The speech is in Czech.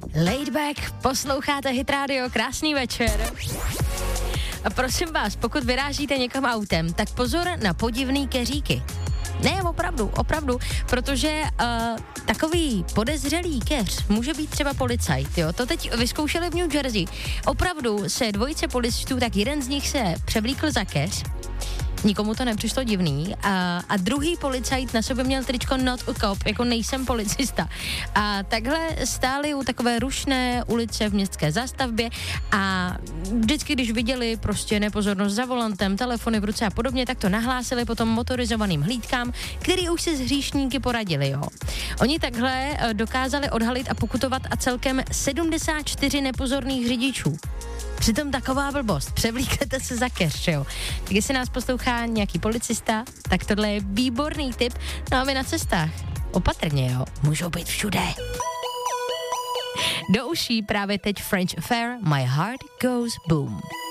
Laid Back, posloucháte Hit Radio, krásný večer. A prosím vás, pokud vyrážíte někam autem, tak pozor na podivný keříky. Ne, opravdu, protože takový podezřelý keř může být třeba policajt, jo. To teď vyzkoušeli v New Jersey. Opravdu se dvojice policistů, tak jeden z nich se převlíkl za keř, nikomu to nepřišlo divný a druhý policajt na sobě měl tričko not a cop, jako nejsem policista. A takhle stáli u takové rušné ulice v městské zástavbě a vždycky, když viděli prostě nepozornost za volantem, telefony v ruce a podobně, tak to nahlásili potom motorizovaným hlídkám, který už si s hříšníky poradili, jo. Oni takhle dokázali odhalit a pokutovat a celkem 74 nepozorných řidičů. Přitom taková blbost, převlíknete se za keř, jo. Tak jestli nás poslouchá nějaký policista, tak tohle je výborný tip. No a my na cestách, opatrně, jo, můžou být všude. Do uší právě teď French Affair, My Heart Goes Boom.